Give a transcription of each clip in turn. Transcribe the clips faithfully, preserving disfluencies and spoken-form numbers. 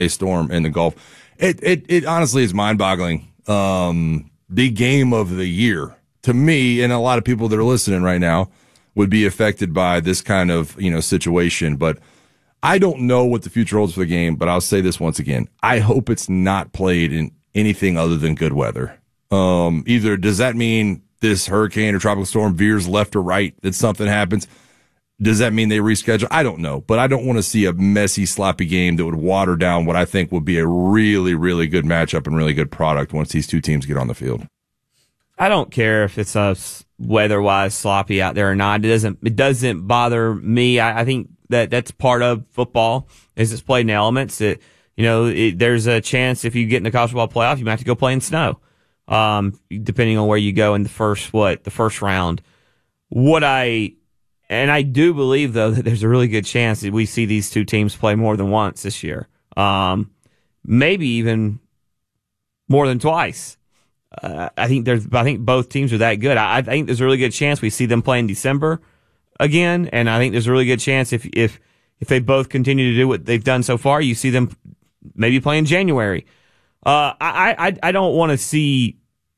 Storm in the Gulf. It it it honestly is mind-boggling. Um, the game of the year to me, and a lot of people that are listening right now would be affected by this kind of, you know, situation. But I don't know what the future holds for the game, but I'll say this once again. I hope it's not played in anything other than good weather. Um, either does that mean this hurricane or tropical storm veers left or right, that something happens? Does that mean they reschedule? I don't know, but I don't want to see a messy, sloppy game that would water down what I think would be a really, really good matchup and really good product once these two teams get on the field. I don't care if it's a weather-wise sloppy out there or not. It doesn't. It doesn't bother me. I, I think that that's part of football. Is it's played in elements. It, you know, it, there's a chance if you get in the college football playoff, you might have to go play in snow, um, depending on where you go in the first what the first round. What I and I do believe though that there's a really good chance that we see these two teams play more than once this year. Um, maybe even more than twice. Uh, I think there's. I think both teams are that good. I, I think there's a really good chance we see them play in December again, and I think there's a really good chance if if if they both continue to do what they've done so far, you see them maybe play in January. Uh, I I I don't want to see.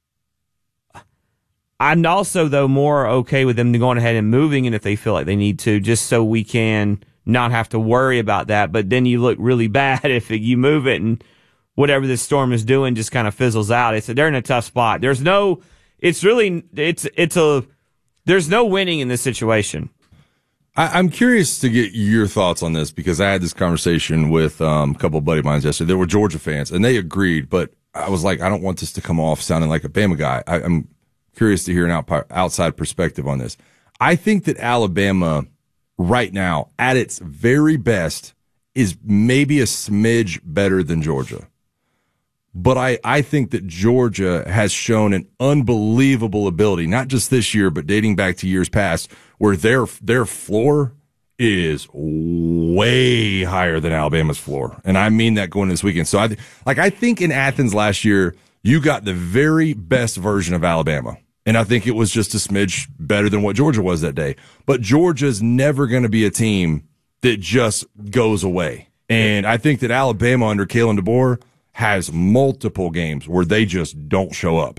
I'm also though more okay with them going ahead and moving, and if they feel like they need to, just so we can not have to worry about that. But then you look really bad if you move it and whatever this storm is doing just kind of fizzles out. It's they're in a tough spot. There's no, it's really, it's it's a, there's no winning in this situation. I, I'm curious to get your thoughts on this because I had this conversation with um, a couple of buddy of mine yesterday. They were Georgia fans and they agreed, but I was like, I don't want this to come off sounding like a Bama guy. I, I'm curious to hear an out, outside perspective on this. I think that Alabama right now, at its very best, is maybe a smidge better than Georgia. But I, I think that Georgia has shown an unbelievable ability, not just this year, but dating back to years past, where their their floor is way higher than Alabama's floor. And I mean that going into this weekend. So I like I think in Athens last year, you got the very best version of Alabama. And I think it was just a smidge better than what Georgia was that day. But Georgia's never going to be a team that just goes away. And I think that Alabama under Kalen DeBoer has multiple games where they just don't show up.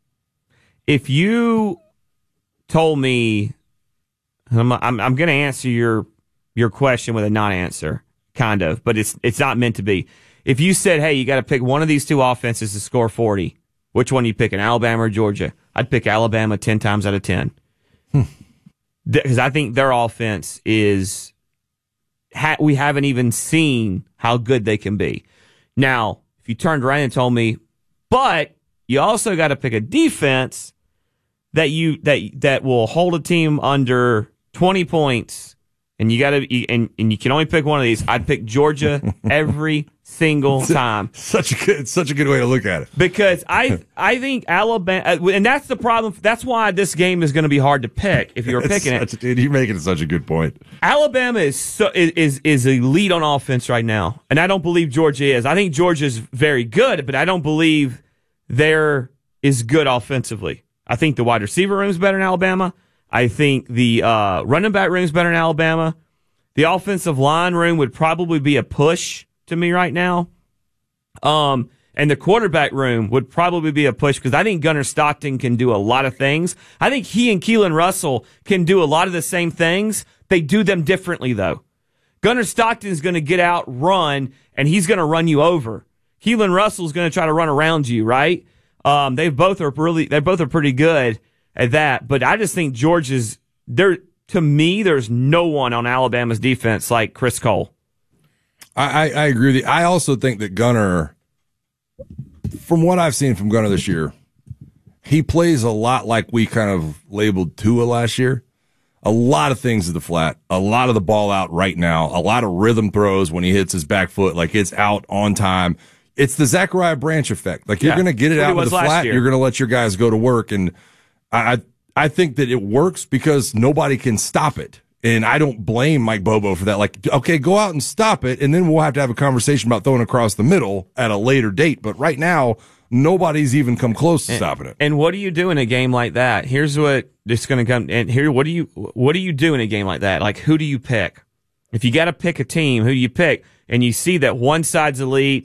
If you told me, I'm, I'm, I'm going to answer your your question with a non-answer, kind of, but it's it's not meant to be. If you said, hey, you got to pick one of these two offenses to score forty, which one are you picking, Alabama or Georgia? I'd pick Alabama ten times out of ten. Because hmm. I think their offense is, ha- we haven't even seen how good they can be. Now, if you turned around and told me, but you also got to pick a defense that you that that will hold a team under twenty points, and you got to and and you can only pick one of these. I'd pick Georgia every single time. Such a good, such a good way to look at it. Because I I think Alabama, and that's the problem. That's why this game is going to be hard to pick if you were picking such, it. Dude, you're making such a good point. Alabama is so, is is elite on offense right now, and I don't believe Georgia is. I think Georgia is very good, but I don't believe they're is good offensively. I think the wide receiver room is better in Alabama. I think the uh, running back room is better in Alabama. The offensive line room would probably be a push to me right now. Um, and the quarterback room would probably be a push because I think Gunnar Stockton can do a lot of things. I think he and Keelan Russell can do a lot of the same things. They do them differently, though. Gunnar Stockton is going to get out, run, and he's going to run you over. Keelan Russell is going to try to run around you, right? Um, they both are really, they both are pretty good at that. But I just think Georgia's there. To me, there's no one on Alabama's defense like Chris Cole. I, I agree with you. I also think that Gunnar, from what I've seen from Gunnar this year, he plays a lot like we kind of labeled Tua last year. A lot of things at the flat, a lot of the ball out right now, a lot of rhythm throws when he hits his back foot, like it's out on time. It's the Zachariah Branch effect. Like you're yeah, going to get it out of the flat. Year. You're going to let your guys go to work. And I, I think that it works because nobody can stop it. And I don't blame Mike Bobo for that. Like, okay, go out and stop it, and then we'll have to have a conversation about throwing across the middle at a later date. But right now, nobody's even come close to and, stopping it. And what do you do in a game like that? Here's what it's going to come. And here, what do you what do you do in a game like that? Like, who do you pick? If you got to pick a team, who do you pick? and you see that one side's elite